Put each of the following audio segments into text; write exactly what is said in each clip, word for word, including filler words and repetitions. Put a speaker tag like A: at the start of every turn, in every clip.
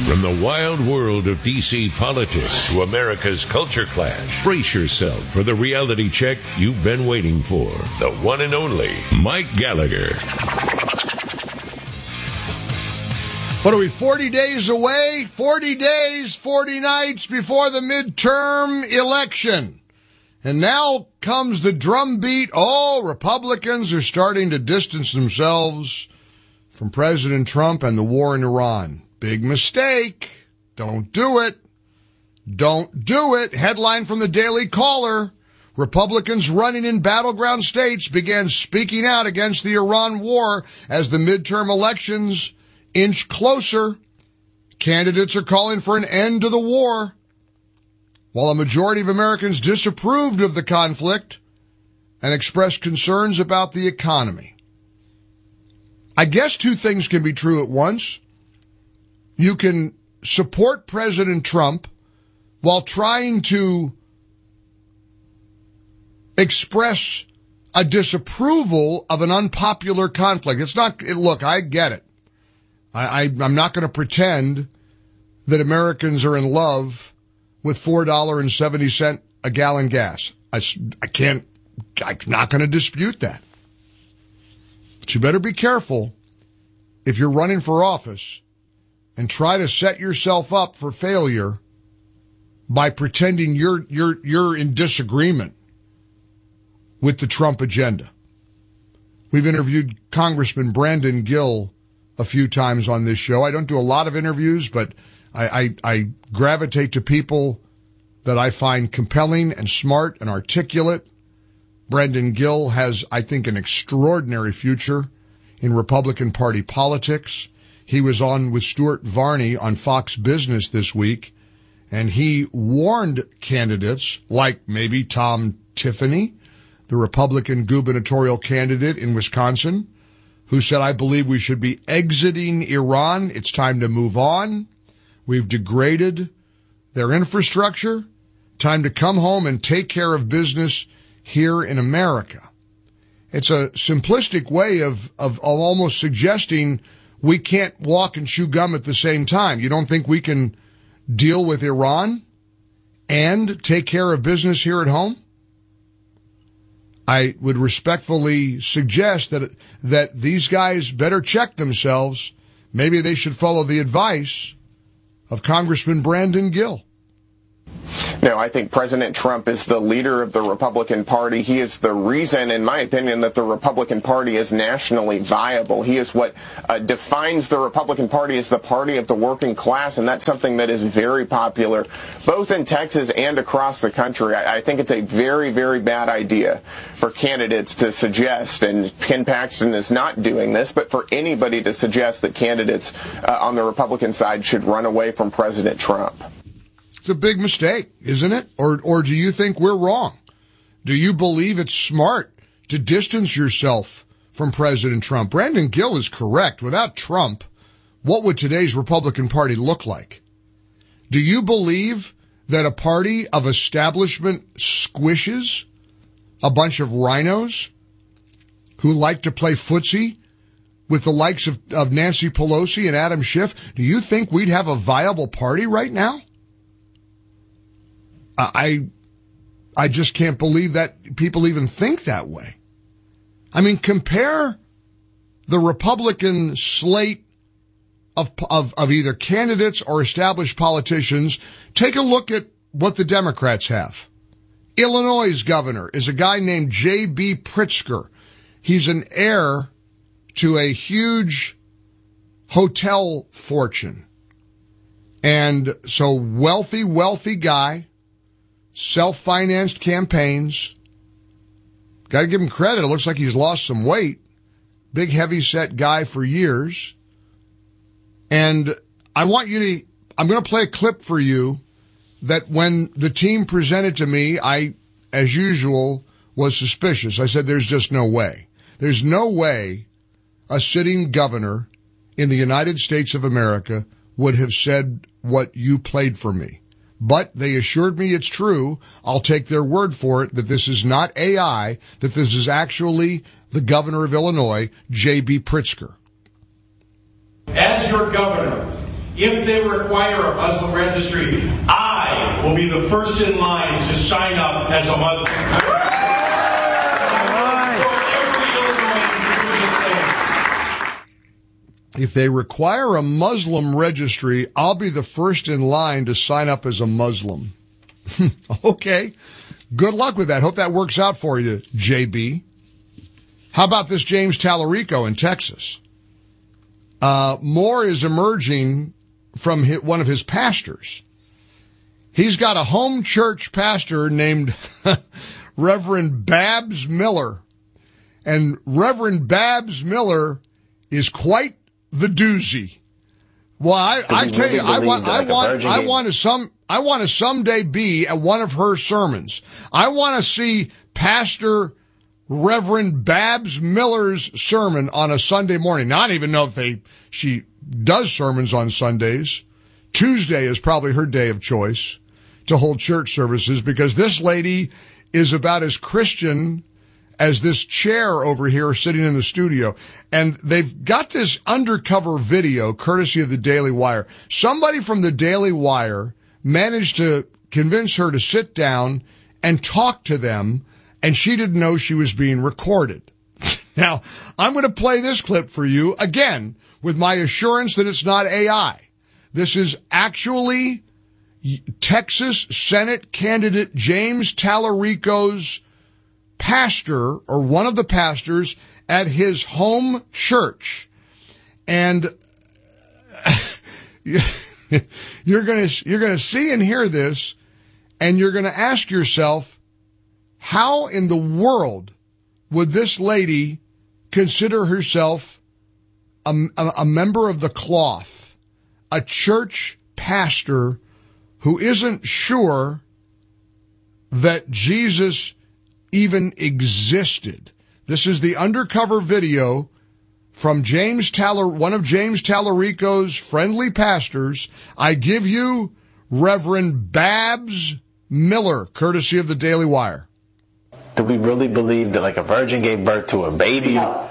A: From the wild world of D C politics to America's culture clash, brace yourself for the reality check you've been waiting for. The one and only Mike Gallagher.
B: What are we, forty days away? forty days, forty nights before the midterm election. And now comes the drumbeat. Oh, Republicans are starting to distance themselves from President Trump and the war in Iran. Big mistake. Don't do it. Don't do it. Headline from the Daily Caller. Republicans running in battleground states began speaking out against the Iran war as the midterm elections inch closer. Candidates are calling for an end to the war. While a majority of Americans disapproved of the conflict and expressed concerns about the economy. I guess two things can be true at once. You can support President Trump while trying to express a disapproval of an unpopular conflict. It's not, look, I get it. I, I, I'm not going to pretend that Americans are in love with four dollars and seventy cents a gallon gas. I, I can't, I'm not going to dispute that. But you better be careful if you're running for office and try to set yourself up for failure by pretending you're, you're, you're in disagreement with the Trump agenda. We've interviewed Congressman Brandon Gill a few times on this show. I don't do a lot of interviews, but I, I, I gravitate to people that I find compelling and smart and articulate. Brandon Gill has, I think, an extraordinary future in Republican Party politics. He was on with Stuart Varney on Fox Business this week, and he warned candidates like maybe Tom Tiffany, the Republican gubernatorial candidate in Wisconsin, who said, I believe we should be exiting Iran. It's time to move on. We've degraded their infrastructure. Time to come home and take care of business here in America. It's a simplistic way of, of, of almost suggesting we can't walk and chew gum at the same time. You don't think we can deal with Iran and take care of business here at home? I would respectfully suggest that that these guys better check themselves. Maybe they should follow the advice of Congressman Brandon Gill.
C: No, I think President Trump is the leader of the Republican Party. He is the reason, in my opinion, that the Republican Party is nationally viable. He is what uh, defines the Republican Party as the party of the working class, and that's something that is very popular, both in Texas and across the country. I, I think it's a very, very bad idea for candidates to suggest, and Ken Paxton is not doing this, but for anybody to suggest that candidates uh, on the Republican side should run away from President Trump.
B: It's a big mistake, isn't it? Or or do you think we're wrong? Do you believe it's smart to distance yourself from President Trump? Brandon Gill is correct. Without Trump, what would today's Republican Party look like? Do you believe that a party of establishment squishes a bunch of rhinos who like to play footsie with the likes of, of Nancy Pelosi and Adam Schiff? Do you think we'd have a viable party right now? I, I just can't believe that people even think that way. I mean, compare the Republican slate of, of, of either candidates or established politicians. Take a look at what the Democrats have. Illinois' governor is a guy named J B Pritzker. He's an heir to a huge hotel fortune. And so wealthy, wealthy guy. Self-financed campaigns. Got to give him credit. It looks like he's lost some weight. Big, heavy-set guy for years. And I want you to, I'm going to play a clip for you that when the team presented to me, I, as usual, was suspicious. I said, there's just no way. There's no way a sitting governor in the United States of America would have said what you played for me. But they assured me it's true. I'll take their word for it that this is not A I, that this is actually the governor of Illinois, J B Pritzker.
D: As your governor, if they require a Muslim registry, I will be the first in line to sign up as a Muslim.
B: If they require a Muslim registry, I'll be the first in line to sign up as a Muslim. Okay. Good luck with that. Hope that works out for you, J B. How about this James Tallarico in Texas? Uh, more is emerging from his, one of his pastors. He's got a home church pastor named Reverend Babs Miller. And Reverend Babs Miller is quite the doozy. Well, I, I tell you, I want, I want, I want to some, I want to someday be at one of her sermons. I want to see Pastor Reverend Babs Miller's sermon on a Sunday morning. Now, I don't even know if they, she does sermons on Sundays. Tuesday is probably her day of choice to hold church services because this lady is about as Christian as this chair over here sitting in the studio. And they've got this undercover video courtesy of the Daily Wire. Somebody from the Daily Wire managed to convince her to sit down and talk to them, and she didn't know she was being recorded. Now, I'm going to play this clip for you, again, with my assurance that it's not A I. This is actually Texas Senate candidate James Tallarico's pastor, or one of the pastors, at his home church. And you're going to, you're going to see and hear this, and you're going to ask yourself, how in the world would this lady consider herself a, a, a member of the cloth, a church pastor who isn't sure that Jesus even existed? This is the undercover video from James Taller, one of James Tallarico's friendly pastors. I give you Reverend Babs Miller, courtesy of the Daily Wire.
E: Do we really believe that like a virgin gave birth to a baby?
F: No.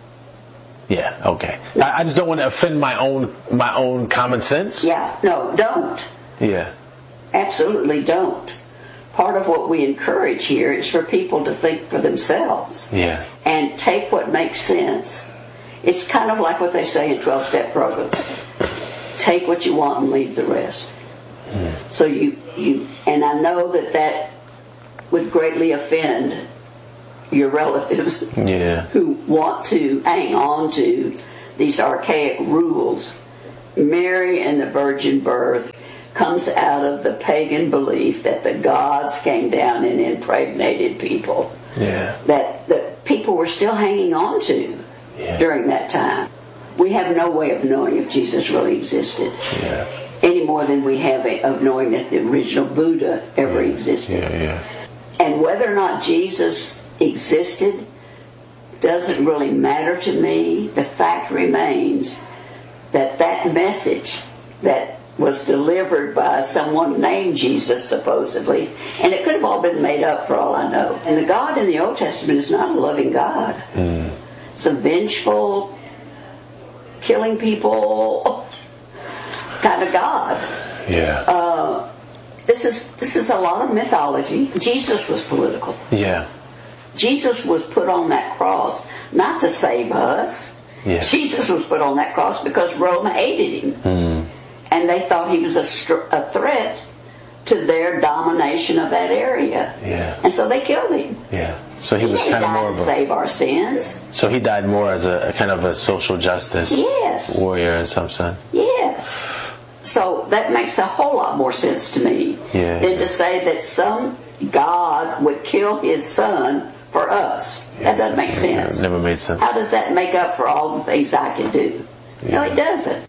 E: Yeah, okay. I, I just don't want to offend my own my own common sense.
F: Yeah, no, don't.
E: Yeah.
F: Absolutely don't. Part of what we encourage here is for people to think for themselves.
E: Yeah.
F: And take what makes sense. It's kind of like what they say in twelve-step programs. Take what you want and leave the rest. Mm. So you, you, and I know that that would greatly offend your relatives,
E: yeah,
F: who want to hang on to these archaic rules. Mary and the virgin birth comes out of the pagan belief that the gods came down and impregnated people.
E: Yeah. That
F: that people were still hanging on to yeah. during that time. We have no way of knowing if Jesus really existed.
E: Yeah.
F: Any more than we have a, of knowing that the original Buddha ever
E: yeah.
F: existed.
E: Yeah, yeah.
F: And whether or not Jesus existed doesn't really matter to me. The fact remains that that message that was delivered by someone named Jesus, supposedly, and it could have all been made up for all I know. And the God in the Old Testament is not a loving God.
E: Mm.
F: It's a vengeful, killing people kind of God.
E: Yeah.
F: Uh, this is this is a lot of mythology. Jesus was political.
E: Yeah.
F: Jesus was put on that cross not to save us.
E: Yeah.
F: Jesus was put on that cross because Rome hated him.
E: Mm.
F: And they thought he was a, str- a threat to their domination of that area.
E: Yeah.
F: And so they killed him.
E: Yeah. So he,
F: he
E: was kind of more of a...
F: save our sins.
E: So he died more as a, a kind of a social justice
F: yes.
E: warrior in some sense.
F: Yes. So that makes a whole lot more sense to me
E: yeah,
F: than
E: yeah.
F: to say that some God would kill his son for us. Yeah, that doesn't make sense.
E: It never made sense.
F: How does that make up for all the things I can do? Yeah. No, it doesn't.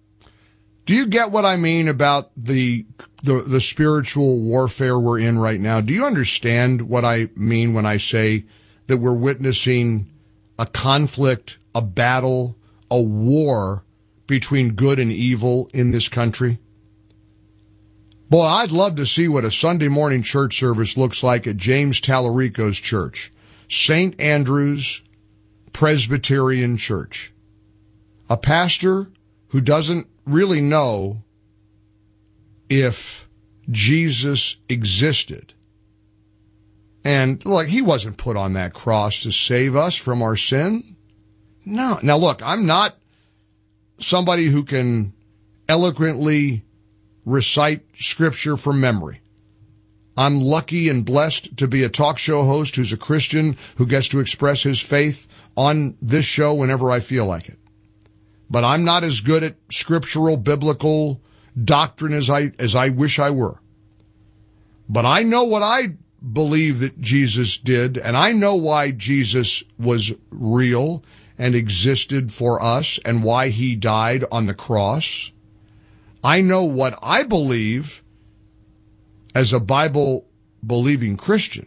B: Do you get what I mean about the, the the spiritual warfare we're in right now? Do you understand what I mean when I say that we're witnessing a conflict, a battle, a war between good and evil in this country? Boy, I'd love to see what a Sunday morning church service looks like at James Tallarico's church, Saint Andrew's Presbyterian Church. A pastor who doesn't really know if Jesus existed. And look, he wasn't put on that cross to save us from our sin. No. Now look, I'm not somebody who can eloquently recite scripture from memory. I'm lucky and blessed to be a talk show host who's a Christian who gets to express his faith on this show whenever I feel like it. But I'm not as good at scriptural, biblical doctrine as I, as I wish I were. But I know what I believe that Jesus did, and I know why Jesus was real and existed for us and why he died on the cross. I know what I believe as a Bible-believing Christian.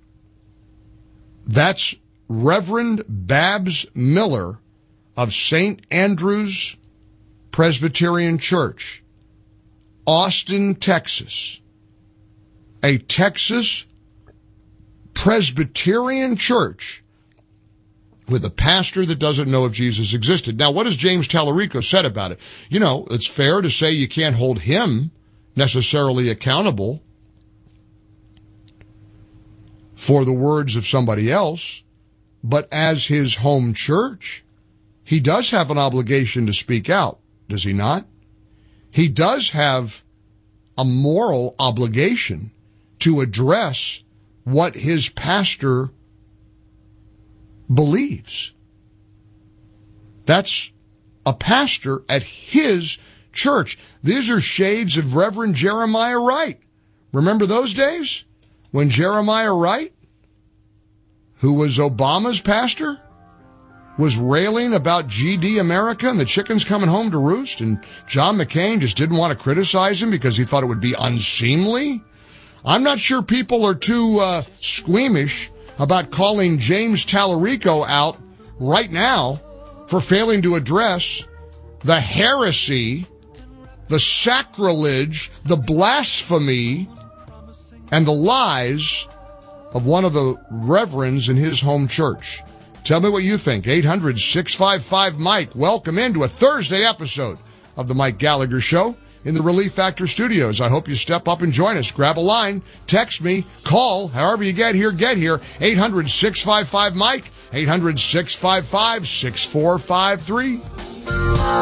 B: That's Reverend Babs Miller of Saint Andrew's Presbyterian Church, Austin, Texas. A Texas Presbyterian church with a pastor that doesn't know if Jesus existed. Now, what has James Tallarico said about it? You know, it's fair to say you can't hold him necessarily accountable for the words of somebody else, but as his home church, he does have an obligation to speak out, does he not? He does have a moral obligation to address what his pastor believes. That's a pastor at his church. These are shades of Reverend Jeremiah Wright. Remember those days when Jeremiah Wright, who was Obama's pastor, was railing about G D America and the chickens coming home to roost, and John McCain just didn't want to criticize him because he thought it would be unseemly? I'm not sure people are too uh, squeamish about calling James Tallarico out right now for failing to address the heresy, the sacrilege, the blasphemy, and the lies of one of the reverends in his home church. Tell me what you think. eight hundred, six five five, Mike. Welcome into a Thursday episode of the Mike Gallagher Show in the Relief Factor Studios. I hope you step up and join us. Grab a line, text me, call, however you get here, get here. eight hundred, six five five, Mike, eight hundred, six five five, six four five three.